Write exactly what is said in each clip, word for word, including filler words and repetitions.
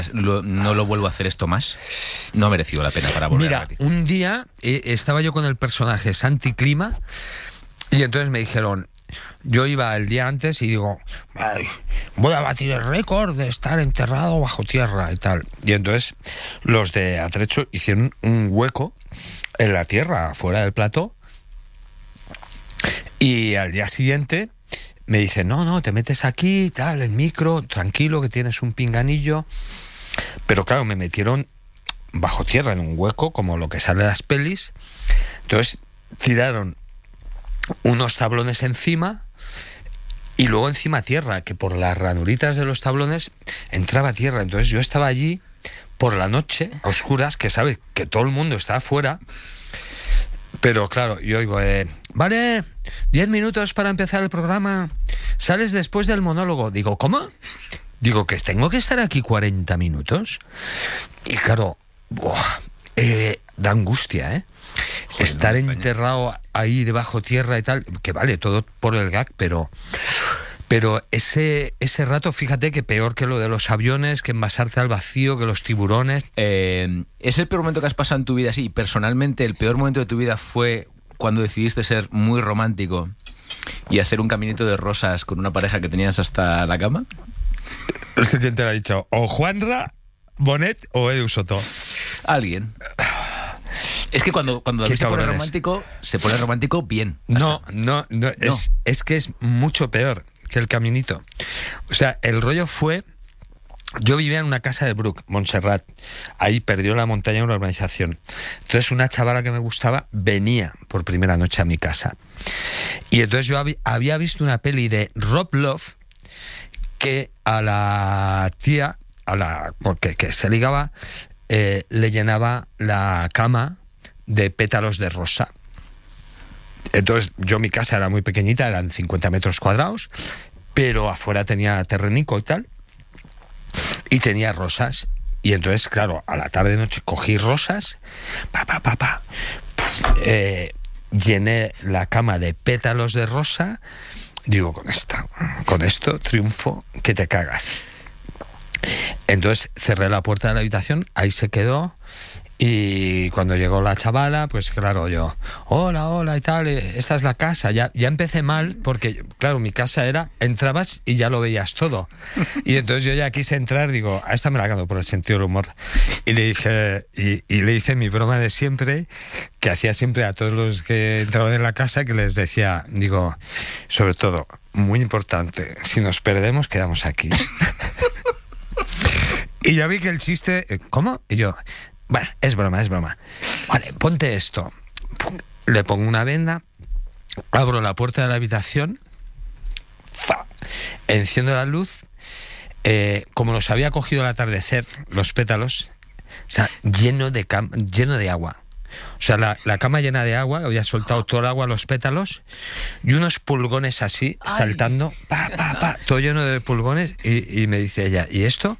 lo, no lo vuelvo a hacer esto más? No ha merecido la pena para volver Mira, a repetir. un día eh, estaba yo con el personaje Santi Clima y entonces me dijeron, yo iba el día antes y digo, "Ay, voy a batir el récord de estar enterrado bajo tierra y tal". Y entonces los de Atrecho hicieron un hueco en la tierra, fuera del plató, y al día siguiente me dicen, no, no, te metes aquí, tal, el micro, tranquilo, que tienes un pinganillo. Pero claro, me metieron bajo tierra en un hueco, como lo que sale de las pelis. Entonces tiraron unos tablones encima y luego encima tierra, que por las ranuritas de los tablones entraba tierra. Entonces yo estaba allí por la noche, a oscuras, que sabes que todo el mundo está afuera. Pero claro, yo digo, eh, vale, diez minutos para empezar el programa, sales después del monólogo. Digo, ¿cómo? Digo, que tengo que estar aquí cuarenta minutos. Y claro, buah, eh, da angustia, ¿eh? Joder, estar no enterrado ahí debajo tierra y tal, que vale, todo por el gag, pero... Pero ese ese rato, fíjate que peor que lo de los aviones, que envasarte al vacío, que los tiburones. Eh, ¿Es el peor momento que has pasado en tu vida? Sí, personalmente el peor momento de tu vida fue cuando decidiste ser muy romántico y hacer un caminito de rosas con una pareja que tenías hasta la cama. El siguiente lo ha dicho, o Juanra, Bonet o Edu Soto. Alguien. Es que cuando, cuando David se pone romántico, se pone romántico bien. No, no, no, no. Es, es que es mucho peor que el caminito. O sea, el rollo fue... Yo vivía en una casa de Bruc, Montserrat. Ahí perdió la montaña en una urbanización. Entonces una chavala que me gustaba venía por primera noche a mi casa. Y entonces yo hab- había visto una peli de Rob Love que a la tía, a la porque que se ligaba, eh, le llenaba la cama de pétalos de rosa. Entonces yo, mi casa era muy pequeñita, eran cincuenta metros cuadrados, pero afuera tenía terrenico y tal, y tenía rosas. Y entonces, claro, a la tarde noche cogí rosas, pa, pa, pa, pa, eh, llené la cama de pétalos de rosa. Digo, con esta, con esto triunfo que te cagas. Entonces cerré la puerta de la habitación, ahí se quedó. Y cuando llegó la chavala, pues claro, yo, hola, hola y tal, esta es la casa. Ya, ya empecé mal porque, claro, mi casa era, entrabas y ya lo veías todo. Y entonces yo ya quise entrar, digo, a esta me la gano por el sentido del humor. Y le dije, y, y le hice mi broma de siempre, que hacía siempre a todos los que entraban en la casa, que les decía, digo, sobre todo, muy importante, si nos perdemos, quedamos aquí. Y ya vi que el chiste, ¿cómo? Y yo... Bueno, es broma, es broma. Vale, ponte esto. Le pongo una venda, abro la puerta de la habitación, ¡fa! Enciendo la luz, eh, como los había cogido al atardecer, los pétalos, o sea, lleno de, cam- lleno de agua. O sea, la, la cama llena de agua, había soltado todo el agua a los pétalos, y unos pulgones así, ¡ay! Saltando, pa, pa, pa, todo lleno de pulgones, y, y me dice ella, ¿y esto?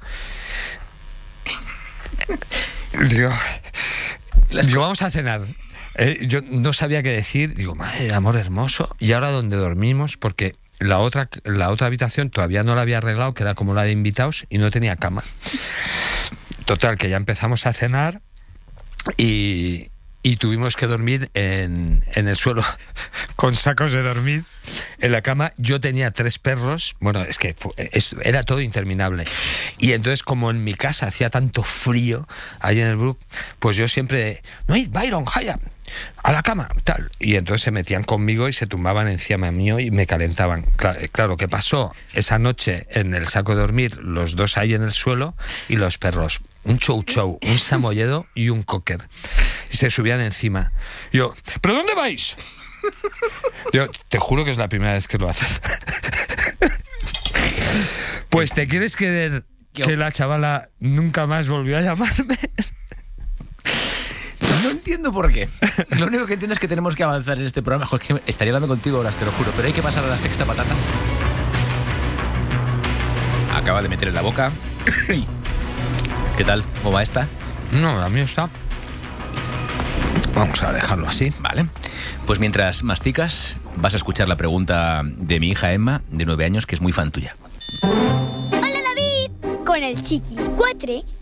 Digo, digo, vamos a cenar. Eh, yo no sabía qué decir. Digo, madre, amor hermoso. ¿Y ahora dónde dormimos? Porque la otra, la otra habitación todavía no la había arreglado, que era como la de invitados, y no tenía cama. Total, que ya empezamos a cenar y, y tuvimos que dormir en, en el suelo con sacos de dormir en la cama. Yo tenía tres perros, bueno, es que fue, es, era todo interminable. Y entonces, como en mi casa hacía tanto frío ahí en el Brook, pues yo siempre, no, Byron, Jaya, a la cama, tal. Y entonces se metían conmigo y se tumbaban encima mío y me calentaban. Claro, claro, ¿qué pasó? Esa noche en el saco de dormir, los dos ahí en el suelo y los perros. Un chow chow, un samoyedo y un cocker. Y se subían encima. Yo, ¿pero dónde vais? Yo, te juro que es la primera vez que lo haces. Pues te quieres creer que la chavala nunca más volvió a llamarme. No entiendo por qué. Lo único que entiendo es que tenemos que avanzar en este programa. Joder, que estaría hablando contigo horas, te lo juro, pero hay que pasar a la sexta patata. Acaba de meter en la boca. ¿Qué tal? ¿Cómo va esta? No, la mía está. Vamos a dejarlo así. Vale. Pues mientras masticas, vas a escuchar la pregunta de mi hija Emma, de nueve años, que es muy fan tuya. Hola, David. Con el chiquilicuatre